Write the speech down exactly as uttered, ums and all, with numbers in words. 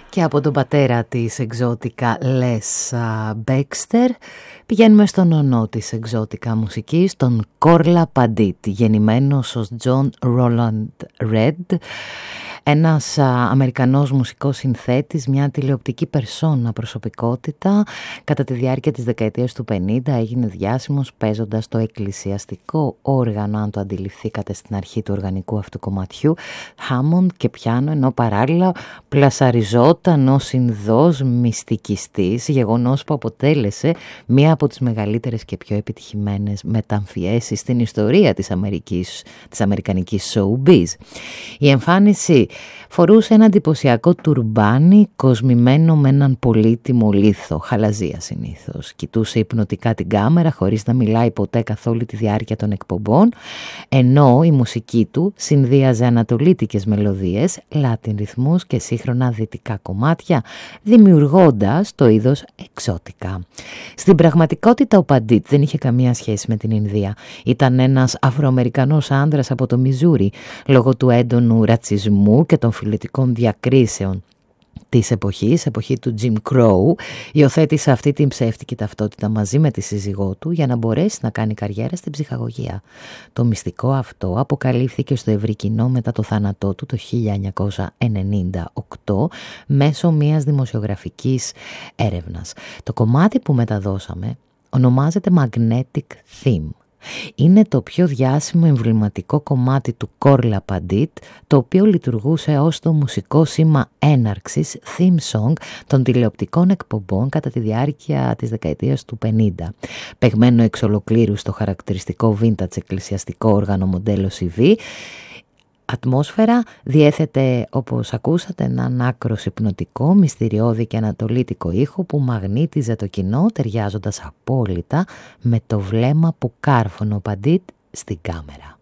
Και από τον πατέρα της εξώτικα Les Baxter πηγαίνουμε στον ονό της εξώτικα μουσικής, τον Κόρλα Παντίτ, γεννημένος ως John Roland Red, ένας α, Αμερικανός μουσικός συνθέτης, μια τηλεοπτική περσόνα προσωπικότητα. Κατά τη διάρκεια της δεκαετίας του πενήντα έγινε διάσημος παίζοντας το εκκλησιαστικό όργανο, αν το αντιληφθήκατε στην αρχή του οργανικού αυτού κομματιού, Χάμοντ και πιάνο, ενώ παράλληλα πλασαριζόταν ως Ινδός μυστικιστής, γεγονός που αποτέλεσε μία από τις μεγαλύτερες και πιο επιτυχημένες μεταμφιέσεις στην ιστορία της, Αμερικής, της αμερικανικής showbiz. Η εμφάνιση φορούσε ένα εντυπωσιακό τουρμπάνι κοσμημένο με έναν πολύτιμο λίθο, χαλαζία συνήθως. Κοιτούσε υπνοτικά την κάμερα χωρίς να μιλάει ποτέ καθ' όλη τη διάρκεια των εκπομπών, ενώ η μουσική του συνδύαζε ανατολίτικες μελωδίες, λάτιν ρυθμούς και σύγχρονα δυτικά κομμάτια, δημιουργώντας το είδος εξώτικα. Στην πραγματικότητα ο Παντίτ δεν είχε καμία σχέση με την Ινδία. Ήταν ένας Αφροαμερικανός άντρας από το Μιζούρι, λόγω του έντονου ρατσισμού και των φιλετικών διακρίσεων της εποχής, εποχή του Jim Crow, υιοθέτησε αυτή την ψεύτικη ταυτότητα μαζί με τη σύζυγό του για να μπορέσει να κάνει καριέρα στην ψυχαγωγία. Το μυστικό αυτό αποκαλύφθηκε στο ευρύ κοινό μετά το θάνατό του το χίλια εννιακόσια ενενήντα οκτώ μέσω μιας δημοσιογραφικής έρευνας. Το κομμάτι που μεταδώσαμε ονομάζεται Magnetic Theme. Είναι το πιο διάσημο εμβληματικό κομμάτι του Κόρλα Παντίτ, το οποίο λειτουργούσε ως το μουσικό σήμα έναρξης, theme song των τηλεοπτικών εκπομπών κατά τη διάρκεια της δεκαετίας του πενήντα. Παιγμένο εξ ολοκλήρου στο χαρακτηριστικό vintage εκκλησιαστικό όργανο μοντέλο σι βι, ατμόσφαιρα διέθετε, όπως ακούσατε, έναν άκρος υπνοτικό, μυστηριώδη και ανατολίτικο ήχο που μαγνήτιζε το κοινό, ταιριάζοντας απόλυτα με το βλέμμα που κάρφωνε ο Παντίτ στην κάμερα.